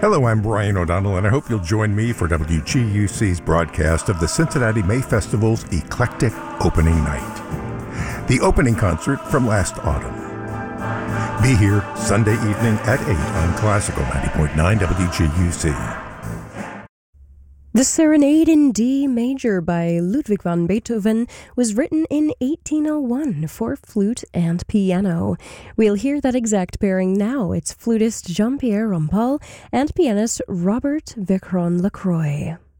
Hello, I'm Brian O'Donnell, and I hope you'll join me for WGUC's broadcast of the Cincinnati May Festival's Eclectic Opening Night, the opening concert from last autumn. Be here Sunday evening at 8 on Classical 90.9 WGUC. The Serenade in D Major by Ludwig van Beethoven was written in 1801 for flute and piano. We'll hear that exact pairing now. It's flutist Jean-Pierre Rampal and pianist Robert Vecron-Lacroix.